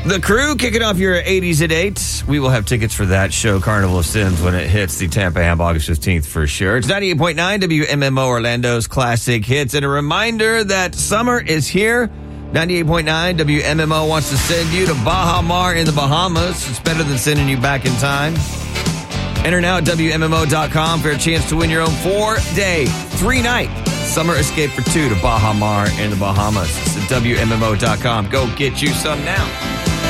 The Crew kicking off your 80s at 8. We will have tickets for that show, Carnival of Sins, when it hits the Tampa Ham August 15th for sure. It's 98.9 WMMO Orlando's Classic Hits. And a reminder that summer is here. 98.9 WMMO wants to send you to Baja Mar in the Bahamas. It's better than sending you back in time. Enter now at WMMO.com for a chance to win your own 4-day, 3-night summer escape for 2 to Baja Mar in the Bahamas. It's at WMMO.com. Go get you some now.